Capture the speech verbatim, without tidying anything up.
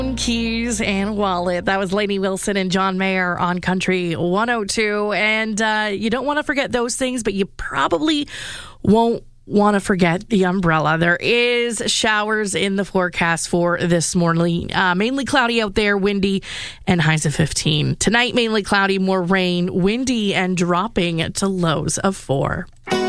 Keys and wallet. That was Lainey Wilson and John Mayer on Country one oh two. And uh, you don't want to forget those things, but you probably won't want to forget the umbrella. There is showers in the forecast for this morning. Uh, mainly cloudy out there, windy, and highs of fifteen. Tonight, mainly cloudy, more rain, windy, and dropping to lows of four.